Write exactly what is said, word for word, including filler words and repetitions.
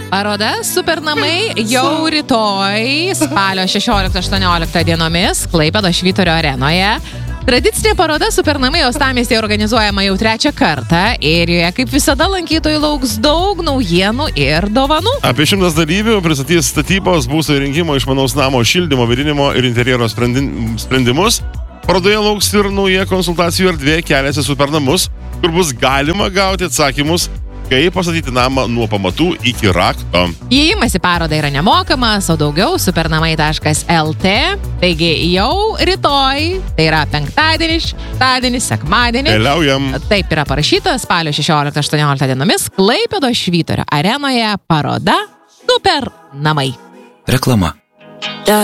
Paroda Supernamai jau rytoj, spalio šešioliktą aštuonioliktą dienomis, Klaipėdos Švyturio arenoje. Tradicinė paroda Supernamai Uostamiestyje organizuojama jau trečią kartą ir joje, kaip visada, lankytojų lauks daug naujienų ir dovanų. Apie šimtas dalyvių pristatys statybos, būsto įrengimo, išmanaus namo, šildymo, vėdinimo ir interjero sprendimus. Parodoje lauks ir nauja konsultacijų erdvė Keliasi Supernamus, kur bus galima gauti atsakymus, kaip pastatyti namą nuo pamatų iki rakto. Įėjimas į parodą yra nemokamas, o daugiau supernamai taškas lt. Taigi jau rytoj, tai yra penktadienį, šeštadienį, sekmadienį. Keliaujam. Taip yra parašyta, spalio šešioliktą aštuonioliktą dienomis Klaipėdos Švyturio arenoje paroda Supernamai. Reklama.